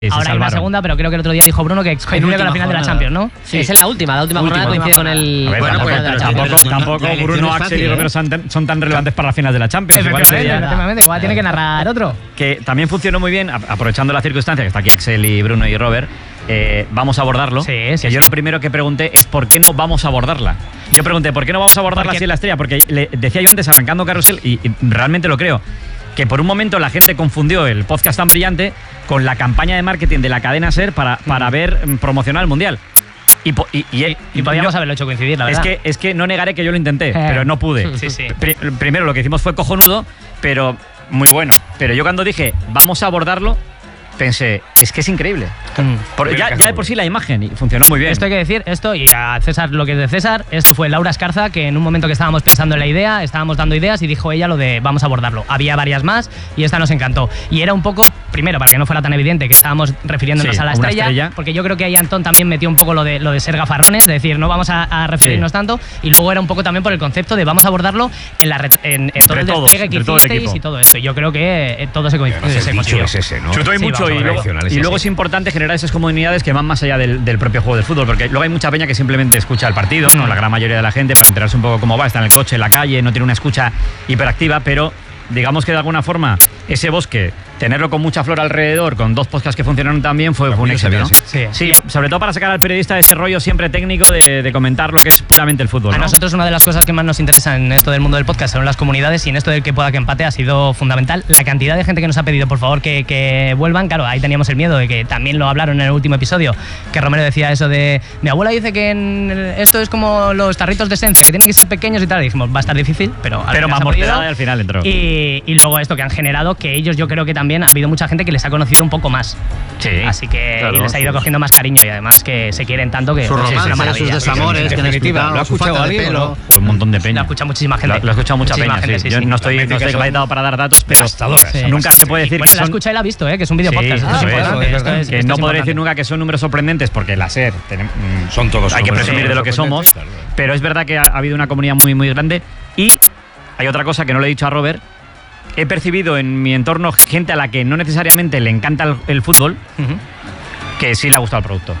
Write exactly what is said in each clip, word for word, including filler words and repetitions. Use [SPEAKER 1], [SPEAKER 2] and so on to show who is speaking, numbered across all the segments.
[SPEAKER 1] Ahora hay una segunda, pero creo que el otro día dijo Bruno que coincide con la final de la Champions, ¿no?
[SPEAKER 2] Sí, es en la última, la última, última jornada coincide con el...
[SPEAKER 3] A ver,
[SPEAKER 2] bueno,
[SPEAKER 3] tampoco,
[SPEAKER 2] pues,
[SPEAKER 3] pero
[SPEAKER 2] tampoco,
[SPEAKER 3] tampoco, tampoco
[SPEAKER 2] la
[SPEAKER 3] Bruno,
[SPEAKER 2] es
[SPEAKER 3] Axel
[SPEAKER 2] fácil,
[SPEAKER 3] y
[SPEAKER 2] ¿eh?
[SPEAKER 3] Romero son tan, son tan relevantes para la final de la Champions. Igual sería,
[SPEAKER 1] efectivamente, igual tiene que narrar otro.
[SPEAKER 3] Que también funcionó muy bien, aprovechando la circunstancia que está aquí Axel y Bruno y Robert. Eh, vamos a abordarlo.
[SPEAKER 1] Sí, sí,
[SPEAKER 3] que yo
[SPEAKER 1] sí.
[SPEAKER 3] lo primero que pregunté es ¿por qué no vamos a abordarla? Yo pregunté ¿por qué no vamos a abordarla
[SPEAKER 1] Porque...
[SPEAKER 3] así en la estrella? Porque le decía yo antes, arrancando Carrusel, y, y realmente lo creo, que por un momento la gente confundió el podcast tan brillante con la campaña de marketing de la cadena SER para, para ver promocionar el Mundial. Y, y, y,
[SPEAKER 1] y podíamos no, haberlo hecho coincidir, la verdad.
[SPEAKER 3] Es que, es que no negaré que yo lo intenté,
[SPEAKER 1] eh.
[SPEAKER 3] pero no pude.
[SPEAKER 1] Sí, sí.
[SPEAKER 3] Pri primero lo que hicimos fue cojonudo, pero muy bueno. Pero yo cuando dije vamos a abordarlo, pensé, es que es increíble. Por, ya, ya de por sí la imagen, y funcionó muy bien.
[SPEAKER 1] Esto hay que decir, esto, y a César lo que es de César, esto fue Laura Escarza, que en un momento que estábamos pensando en la idea, estábamos dando ideas y dijo ella lo de vamos a abordarlo. Había varias más y esta nos encantó. Y era un poco, primero, para que no fuera tan evidente que estábamos refiriéndonos
[SPEAKER 3] sí,
[SPEAKER 1] a la estrella,
[SPEAKER 3] estrella,
[SPEAKER 1] porque yo creo que ahí Antón también metió un poco lo de, lo de ser gafarrones, de decir, no vamos a, a referirnos sí. tanto, y luego era un poco también por el concepto de vamos a abordarlo en, la en, en todo el
[SPEAKER 3] todos,
[SPEAKER 1] despliegue que
[SPEAKER 3] todo
[SPEAKER 1] hicisteis y todo esto. Y yo creo que eh, todo se consiguió.
[SPEAKER 4] Es ese, ¿no?
[SPEAKER 3] Chutó y
[SPEAKER 1] sí,
[SPEAKER 3] mucho, y luego, y luego es importante generar esas comunidades que van más allá del, del propio juego del fútbol, porque luego hay mucha peña que simplemente escucha el partido, ¿no? La gran mayoría de la gente, para enterarse un poco cómo va, está en el coche, en la calle, no tiene una escucha hiperactiva, pero digamos que de alguna forma ese bosque, tenerlo con mucha flor alrededor, con dos podcasts que funcionaron también, fue, fue un éxito, ¿no?
[SPEAKER 1] Sí.
[SPEAKER 3] sí, sobre todo para sacar al periodista de ese rollo siempre técnico de, de comentar lo que es puramente el fútbol,
[SPEAKER 1] ¿no? A nosotros una de las cosas que más nos interesa en esto del mundo del podcast son las comunidades, y en esto del que pueda que empate ha sido fundamental. La cantidad de gente que nos ha pedido, por favor, que, que vuelvan, claro, ahí teníamos el miedo de que también lo hablaron en el último episodio, que Romero decía eso de, mi abuela dice que en esto es como los tarritos de esencia, que tienen que ser pequeños y tal, y dijimos, va a estar difícil, pero,
[SPEAKER 3] pero más mortedad y al final entró.
[SPEAKER 1] Y, y luego esto que han generado, que ellos, yo creo que también ha habido mucha gente que les ha conocido un poco más.
[SPEAKER 3] Sí.
[SPEAKER 1] Así que
[SPEAKER 3] claro,
[SPEAKER 1] y les ha ido
[SPEAKER 3] pues,
[SPEAKER 1] cogiendo más cariño, y además que se quieren tanto que
[SPEAKER 4] sus
[SPEAKER 1] pues,
[SPEAKER 4] romances,
[SPEAKER 1] es una maravilla.
[SPEAKER 4] sus desamores, que han explicado,
[SPEAKER 2] ¿lo ha
[SPEAKER 4] su
[SPEAKER 2] escuchado
[SPEAKER 4] falta de
[SPEAKER 2] alguien,
[SPEAKER 4] pelo.
[SPEAKER 2] no?
[SPEAKER 3] Pues un montón de peña.
[SPEAKER 1] Lo ha escuchado muchísima gente.
[SPEAKER 3] Lo, lo ha escuchado mucha
[SPEAKER 1] muchísima
[SPEAKER 3] peña,
[SPEAKER 1] gente,
[SPEAKER 3] sí.
[SPEAKER 1] sí,
[SPEAKER 3] Yo
[SPEAKER 1] sí.
[SPEAKER 3] no estoy, no estoy capacitado para dar datos, pero
[SPEAKER 1] Sí.
[SPEAKER 3] nunca se puede decir
[SPEAKER 1] bueno,
[SPEAKER 3] que
[SPEAKER 1] la
[SPEAKER 3] son...
[SPEAKER 1] escucha y la ha visto, ¿eh? Que es un video
[SPEAKER 3] Sí,
[SPEAKER 1] podcast.
[SPEAKER 3] eso
[SPEAKER 1] Esto
[SPEAKER 3] es,
[SPEAKER 1] es importante,
[SPEAKER 3] es
[SPEAKER 1] esto
[SPEAKER 3] verdad.
[SPEAKER 1] es-
[SPEAKER 3] que
[SPEAKER 1] esto
[SPEAKER 3] no
[SPEAKER 1] es
[SPEAKER 3] podré decir
[SPEAKER 1] importante.
[SPEAKER 3] nunca que son números sorprendentes, porque la SER tenem- mm,
[SPEAKER 4] Son todos
[SPEAKER 3] hay que
[SPEAKER 4] números
[SPEAKER 3] presumir de lo que somos,
[SPEAKER 4] sorprendentes, claro.
[SPEAKER 3] pero es verdad que ha, ha habido una comunidad muy muy grande. Y hay otra cosa que no le he dicho a Robert. He percibido en mi entorno gente a la que no necesariamente le encanta el, el fútbol,
[SPEAKER 1] Ujú.
[SPEAKER 3] que sí le ha gustado el producto.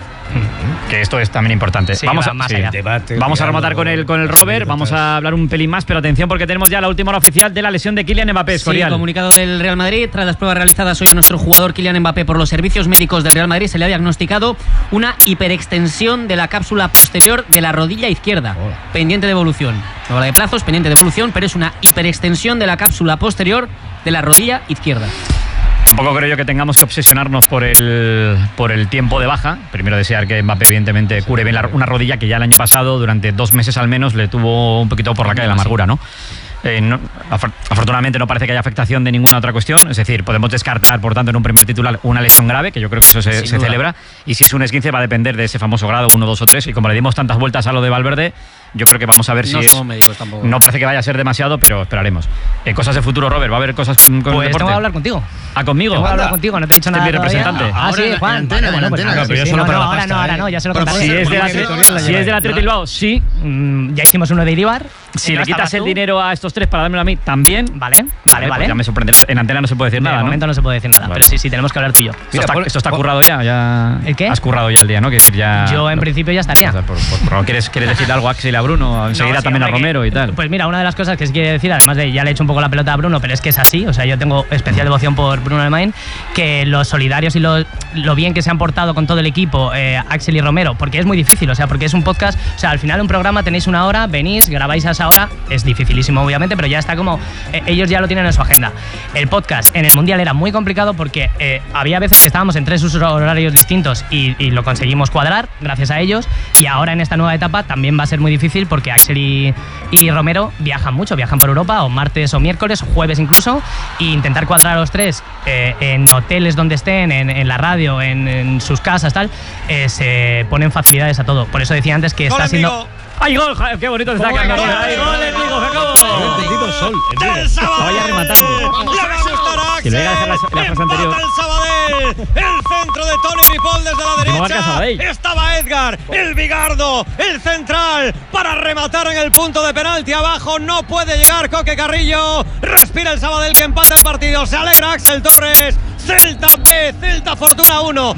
[SPEAKER 3] Que esto es también importante.
[SPEAKER 1] Sí,
[SPEAKER 3] vamos
[SPEAKER 1] va
[SPEAKER 3] a,
[SPEAKER 1] más
[SPEAKER 3] sí.
[SPEAKER 1] allá.
[SPEAKER 4] Debate,
[SPEAKER 3] Vamos a
[SPEAKER 4] diálogo,
[SPEAKER 3] rematar con el, con el Robert, vamos a hablar un pelín más, pero atención porque tenemos ya la última hora oficial de la lesión de Kylian Mbappé.
[SPEAKER 2] Sí,
[SPEAKER 3] Escorial.
[SPEAKER 2] comunicado del Real Madrid. Tras las pruebas realizadas hoy a nuestro jugador Kylian Mbappé por los servicios médicos del Real Madrid, se le ha diagnosticado una hiperextensión de la cápsula posterior de la rodilla izquierda,
[SPEAKER 4] Hola.
[SPEAKER 2] pendiente de evolución. No habla de plazos, pendiente de evolución, pero es una hiperextensión de la cápsula posterior de la rodilla izquierda.
[SPEAKER 3] Tampoco creo yo que tengamos que obsesionarnos por el, por el tiempo de baja. Primero desear que Mbappé evidentemente cure bien la, una rodilla que ya el año pasado, durante dos meses al menos, le tuvo un poquito por la calle de la amargura, ¿no? Eh, no, afor- afortunadamente no parece que haya afectación de ninguna otra cuestión, es decir, podemos descartar, por tanto, en un primer titular una lesión grave, que yo creo que eso se,
[SPEAKER 2] Sin
[SPEAKER 3] se
[SPEAKER 2] duda.
[SPEAKER 3] celebra, y si es un esguince va a depender de ese famoso grado uno, dos o tres, y como le dimos tantas vueltas a lo de Valverde, yo creo que vamos a ver si
[SPEAKER 2] No
[SPEAKER 3] es...
[SPEAKER 2] somos médicos tampoco.
[SPEAKER 3] No parece que vaya a ser demasiado, pero esperaremos. Eh, cosas de futuro, Robert, ¿va a haber cosas con, con el
[SPEAKER 1] Pues
[SPEAKER 3] deporte?
[SPEAKER 1] tengo que hablar contigo.
[SPEAKER 3] ¿Ah, conmigo?
[SPEAKER 1] Tengo que hablar
[SPEAKER 4] Anda.
[SPEAKER 1] contigo, no te he dicho
[SPEAKER 3] Este
[SPEAKER 1] nada
[SPEAKER 3] es mi
[SPEAKER 1] todavía.
[SPEAKER 3] representante.
[SPEAKER 1] Ah,
[SPEAKER 4] Ahora
[SPEAKER 1] sí,
[SPEAKER 4] en
[SPEAKER 1] Juan.
[SPEAKER 4] antena,
[SPEAKER 1] Vale,
[SPEAKER 4] en
[SPEAKER 1] bueno, pues
[SPEAKER 4] antena,
[SPEAKER 1] nada,
[SPEAKER 4] pero yo
[SPEAKER 1] sí,
[SPEAKER 4] solo
[SPEAKER 1] no,
[SPEAKER 4] para
[SPEAKER 1] no,
[SPEAKER 4] la
[SPEAKER 1] ahora
[SPEAKER 4] pasta,
[SPEAKER 1] no, ahora
[SPEAKER 4] ¿eh?
[SPEAKER 1] no, ya se lo
[SPEAKER 4] Pero
[SPEAKER 1] contaré.
[SPEAKER 3] Si es de la,
[SPEAKER 4] Porque editorial la
[SPEAKER 3] si
[SPEAKER 4] lleva.
[SPEAKER 3] es de la Athletic Bilbao, sí.
[SPEAKER 1] Mm, ya hicimos uno de Iribar.
[SPEAKER 3] Si
[SPEAKER 1] ¿No
[SPEAKER 3] le quitas
[SPEAKER 1] estabas
[SPEAKER 3] el
[SPEAKER 1] tú?
[SPEAKER 3] dinero a estos tres para dármelo a mí, también.
[SPEAKER 1] Vale, vale,
[SPEAKER 3] Pues
[SPEAKER 1] vale.
[SPEAKER 3] ya me sorprenderá. En antena no se puede decir
[SPEAKER 1] De
[SPEAKER 3] nada, ¿no?
[SPEAKER 1] momento no se puede decir nada,
[SPEAKER 3] Vale.
[SPEAKER 1] pero sí, sí, tenemos que hablar tú y yo.
[SPEAKER 3] Esto,
[SPEAKER 4] Mira,
[SPEAKER 3] está,
[SPEAKER 4] pon-
[SPEAKER 3] esto está
[SPEAKER 4] pon-
[SPEAKER 3] currado ya, ya.
[SPEAKER 1] ¿El qué?
[SPEAKER 3] Has currado ya el día, ¿no? Quiero decir, ya.
[SPEAKER 1] Yo en
[SPEAKER 3] no-
[SPEAKER 1] principio ya estaría.
[SPEAKER 3] o sea, por- por- por- ¿Quieres, ¿Quieres decir algo a Axel y a Bruno? Enseguida
[SPEAKER 1] No, sí,
[SPEAKER 3] también a
[SPEAKER 1] hombre, que-
[SPEAKER 3] Romero y tal.
[SPEAKER 1] Pues mira, una de las cosas que sí quiere decir, además de ya le he hecho un poco la pelota a Bruno, pero es que es así, o sea, yo tengo especial devoción por Bruno Alemán, que los solidarios y lo, lo bien que se han portado con todo el equipo, eh, Axel y Romero, porque es muy difícil, o sea, porque es un podcast, o sea, al final un programa tenéis una hora, venís, grabáis a esa hora, es dificilísimo obviamente, pero ya está como, eh, ellos ya lo tienen en su agenda. El podcast en el Mundial era muy complicado porque eh, había veces que estábamos en tres usos horarios distintos y, y lo conseguimos cuadrar gracias a ellos, y ahora en esta nueva etapa también va a ser muy difícil porque Axel y, y Romero viajan mucho, viajan por Europa o martes o miércoles, jueves incluso, e intentar cuadrar a los tres eh, en hoteles donde estén, en, en la radio, en, en sus casas, tal, eh, se ponen facilidades a todo. Por eso decía antes que está siendo...
[SPEAKER 3] ¡Ay, gol! Ja- ¡Qué bonito está quedando!
[SPEAKER 1] gol?
[SPEAKER 3] ¡Ay, gol, Enrico,
[SPEAKER 4] He
[SPEAKER 3] Jacobo!
[SPEAKER 4] entendido sol.
[SPEAKER 5] ¡Del Sabadell!
[SPEAKER 3] Vaya rematando.
[SPEAKER 5] ¡Le va a gustar a
[SPEAKER 3] Que le voy a dejar la-
[SPEAKER 5] Axel!
[SPEAKER 3] la frase anterior.
[SPEAKER 5] ¡Empata el Sabadell! El centro de Toni Ripoll desde la
[SPEAKER 3] Último marca
[SPEAKER 5] derecha.
[SPEAKER 3] Sabadell.
[SPEAKER 5] Estaba Edgar, el Bigardo, el central, para rematar en el punto de penalti abajo. No puede llegar Coque Carrillo. Respira el Sabadell que empata el partido. Se alegra Axel Torres. Celta B, Celta Fortuna uno.